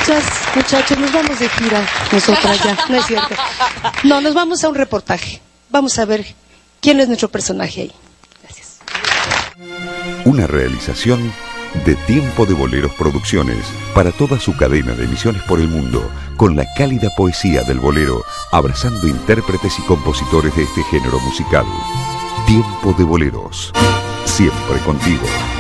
Gracias, muchachos. Nos vamos de gira, nosotras ya. No es cierto. No, nos vamos a un reportaje. Vamos a ver quién es nuestro personaje ahí. Gracias. Una realización de Tiempo de Boleros Producciones para toda su cadena de emisiones por el mundo, con la cálida poesía del bolero, abrazando intérpretes y compositores de este género musical. Tiempo de Boleros, siempre contigo.